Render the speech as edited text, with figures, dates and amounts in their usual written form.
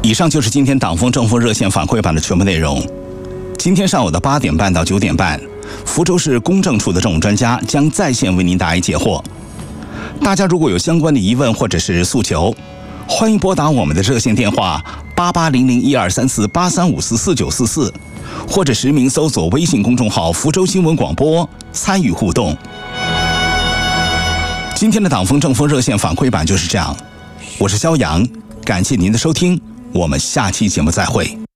以上就是今天党风政风热线反馈版的全部内容。今天上午的8点半到9点半，福州市公证处的政务专家将在线为您答疑解惑。大家如果有相关的疑问或者是诉求，欢迎拨打我们的热线电话8800123483544944，或者实名搜索微信公众号福州新闻广播参与互动。今天的党风政风热线反馈版就是这样，我是肖阳，感谢您的收听，我们下期节目再会。